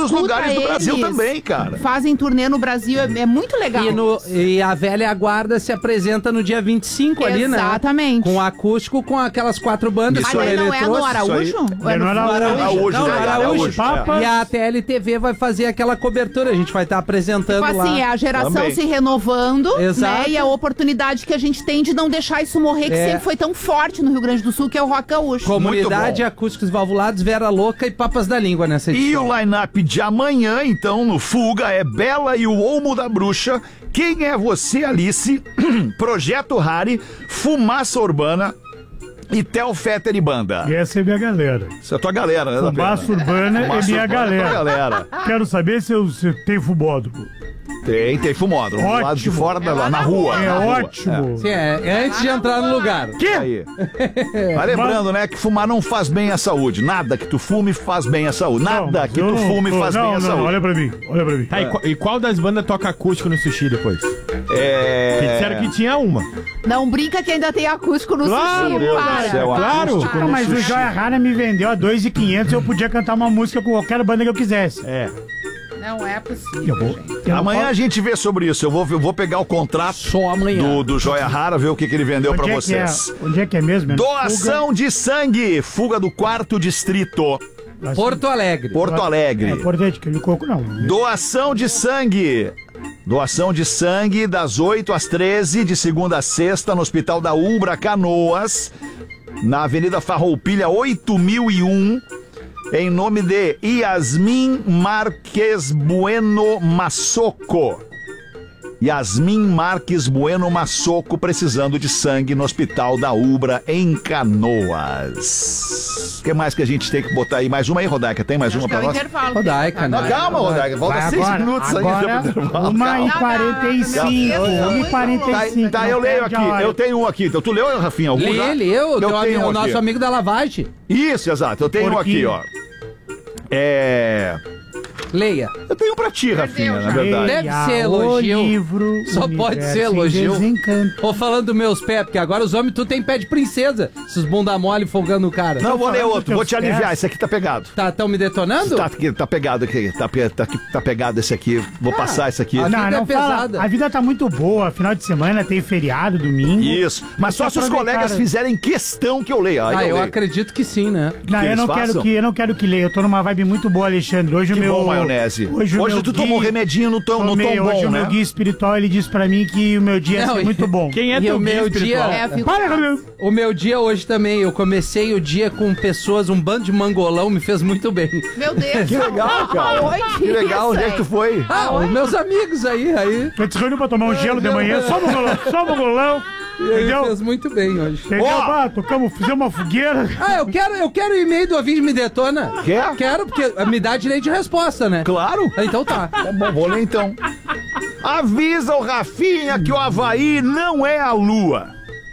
os lugares do Brasil também, cara. Fazem turnê no Brasil, é muito legal. E a velha guarda se apresenta no dia 25 ali, né? Exatamente. Com acústico, com aquelas 4 bandas. Mas aí não é no Araújo? Ou é no Araújo. Não, Araújo. Papas. E a TLTV vai fazer aquela cobertura. A gente vai estar apresentando Tipo lá. assim, é a geração Também. se renovando, Exato. né? E a oportunidade que a gente tem de não deixar isso morrer, que sempre foi tão forte no Rio Grande do Sul, que é o rock gaúcho. Comunidade, Muito Acústicos Valvulados, Vera Louca e Papas da Língua nessa edição. E o line-up de amanhã, então, no Fuga, é Bela e o Olmo da Bruxa, Quem é Você, Alice, Projeto Rari, Fumaça Urbana e Theo Fetter e Banda. E essa é minha galera. Essa é a tua galera, né? Fumaça Urbana é Fumaça minha Urbana é tua galera. galera. Quero saber se tem fumódromo. Tem fumódromo. Do lado de Ótimo. fora, na rua. É na rua. ótimo. Sim, é antes de entrar no lugar. Aí. Vai lembrando, né, que fumar não faz bem à saúde. Nada que tu fume faz bem à saúde. Nada Não, que eu tu não- fume faz bem à saúde. olha pra mim. Tá, e qual das bandas toca acústico no sushi depois? Que disseram que tinha uma. Não brinca que ainda tem acústico no Claro, sushi, Deus do para. céu, Claro. acústico Ah, no mas o sushi. Joia Rara me vendeu a 2.500 e eu podia cantar uma música com qualquer banda que eu quisesse. É. Não é possível, Eu vou. gente. eu Amanhã não a gente vê sobre isso. Eu vou pegar o contrato Só amanhã. do Joia Rara, ver o que ele vendeu Onde pra é que vocês. é? Onde é que é mesmo? É no Doação de sangue. Fuga do 4º distrito. Fuga? Porto Alegre. Porto Alegre. É importante que ele coco não. Doação de sangue. Doação de sangue das 8 às 13, de segunda a sexta, no Hospital da Umbra, Canoas, na Avenida Farroupilha 8001, em nome de Yasmin Marques Bueno Massoco. Yasmin Marques Bueno Massoco, precisando de sangue no Hospital da Ubra, em Canoas. O que mais que a gente tem que botar aí? Mais uma aí, Rodaica? Tem mais uma Acho que é pra o nós? intervalo. Rodaica, né? Calma, Rodaica. Volta Vai 6 agora, minutos agora, ainda pro intervalo. 1h45. Calma. 1h45. Tá, eu leio aqui. Eu tenho um aqui. Então, tu leu, Rafinha? Algum já? Eu tenho um o nosso aqui. amigo da lavagem. Isso, exato. Eu tenho um aqui, Porquinho. ó. Leia. Eu tenho um pra ti, Rafinha, na verdade. Deve ser elogio. O livro, Só pode Universo ser em elogio. Desencanto. Tô falando dos meus pés, porque agora os homens tudo tem pé de princesa. Esses bunda mole folgando o cara. Não, vou ler falando outro. dos Vou te teus aliviar. pés. Esse aqui tá pegado. Tão me detonando? Tá pegado aqui. Tá pegado esse aqui. Vou passar esse aqui. a vida Não, é não fala. pesada. A vida tá muito boa. Final de semana tem feriado, domingo. Isso. Mas só se os aproveitar. colegas fizerem questão que eu leia. Aí Eu leio. acredito que sim, né? Não, que eu eles não façam? quero que leia. Eu tô numa vibe muito boa, Alexandre. Hoje Que o meu. bom, maionese. Hoje, o meu tu tomou guia- remedinho no tom Tomei. bom, Hoje o meu né? guia espiritual, ele disse pra mim que o meu dia ia Não, ser e- muito bom. Quem é E teu o guia meu espiritual? dia- É, viu? Para, Gabriel. O meu dia hoje também, eu comecei o dia com pessoas, um bando de mangolão, me fez muito bem. Meu Deus. Que legal, cara. Oi, Que legal. Onde é que tu foi? Os meus amigos aí. Eu te reuniu pra tomar um gelo de manhã, só um golão. E aí Entendeu? fez muito bem hoje. Entendeu? Ó. Bah, fizemos uma fogueira. Eu quero o e-mail do Ouvinte Me Detona. Quer? Quero, porque me dá direito de resposta, né? Claro. Então tá. Tá bom, vou ler então. Avisa o Rafinha que o Havaí não é a lua.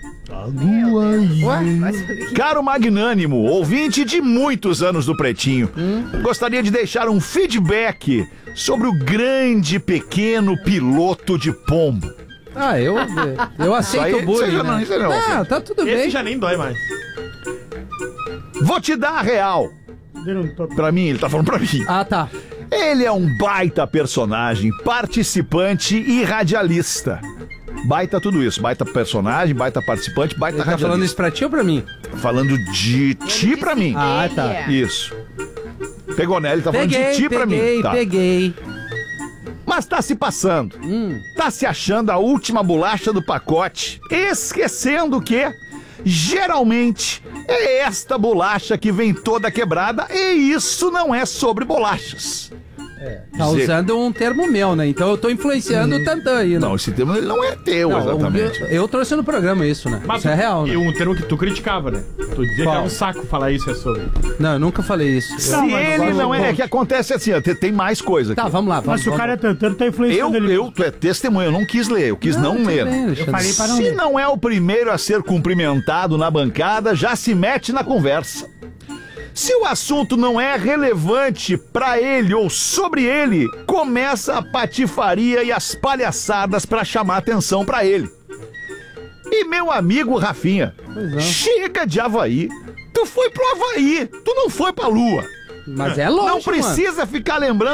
Caro magnânimo, ouvinte de muitos anos do Pretinho, gostaria de deixar um feedback sobre o grande pequeno piloto de pombo. Eu aceito o bullying. isso aí não. Tá tudo Esse bem. já nem dói mais. Vou te dar a real. Pra mim, ele tá falando pra mim. Ah, tá. Ele é um baita personagem, participante e radialista. Baita tudo isso, baita personagem, baita participante, baita Ele tá radialista. falando isso pra ti ou pra mim? Falando de ti pra mim. Ah, tá. Isso. Pegou, né? Ele tá falando de ti pra mim. Tá. Peguei. Mas tá se passando. Tá se achando a última bolacha do pacote, esquecendo que, geralmente, é esta bolacha que vem toda quebrada e isso não é sobre bolachas. Tá usando um termo meu, né? Então eu tô influenciando o Tantan aí, né? Não, esse termo ele não é teu, Não, exatamente. eu trouxe no programa isso, né? Isso é real, E né? um termo que tu criticava, né? Tu dizia Qual? que era um saco falar isso é sobre. Não, eu nunca falei isso. Se ele não é, que acontece assim, ó, tem mais coisa aqui. Tá, vamos lá. Mas se o cara é tantando, tá influenciando ele. Tu é testemunha, eu não quis ler, eu quis não ler. Eu falei para não Se ler. não é o primeiro a ser cumprimentado na bancada, já se mete na conversa. Se o assunto não é relevante pra ele ou sobre ele, começa a patifaria e as palhaçadas pra chamar atenção pra ele. E meu amigo Rafinha, chega de Havaí. Tu foi pro Havaí, tu não foi pra Lua. Mas é longe, Não precisa ficar lembrando